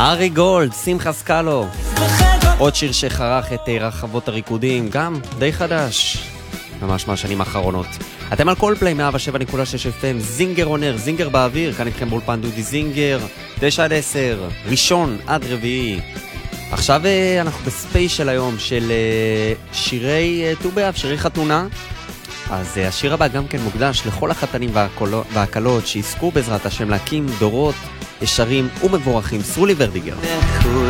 ארי גולד, שמחה סקלו. עוד שיר שחרך את רחבות הריקודים, גם די חדש, ממש מהשנים האחרונות. אתם על כל פליי 107.6 FM, זינגר עונר, זינגר באוויר, כאן איתכם באולפן דודי זינגר, 9-10, ראשון עד רביעי. עכשיו אנחנו בספיישל היום של שירי ט"ו באב, שירי חתונה. אז השיר הבא גם כן מוקדש לכל החתנים והקלות שיזכו בעזרת השם להקים דורות ישרים ומבורכים. סרולי ורדיגר.